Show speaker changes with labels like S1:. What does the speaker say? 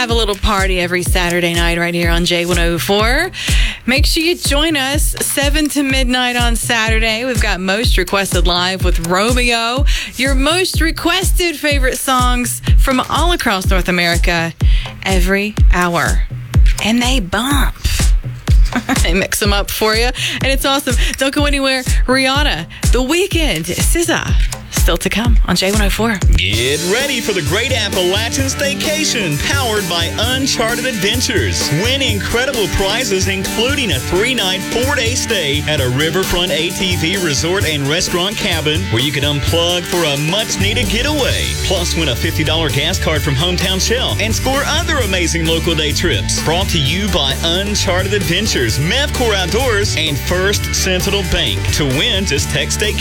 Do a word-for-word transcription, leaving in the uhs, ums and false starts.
S1: have a little party every Saturday night right here on J one oh four. Make sure you join us seven to midnight on Saturday. We've got Most Requested Live with Romeo. Your most requested favorite songs from all across North America every hour. And they bump. I mix them up for you, and it's awesome. Don't go anywhere. Rihanna, The Weeknd, S Z A, still to come on J one oh four.
S2: Get ready for the Great Appalachian Staycation, powered by Uncharted Adventures. Win incredible prizes, including a three-night, four-day stay at a riverfront A T V resort and restaurant cabin where you can unplug for a much-needed getaway. Plus, win a fifty dollars gas card from Hometown Shell and score other amazing local day trips. Brought to you by Uncharted Adventures, Mevcor Outdoors, and First Sentinel Bank. To win, just text stay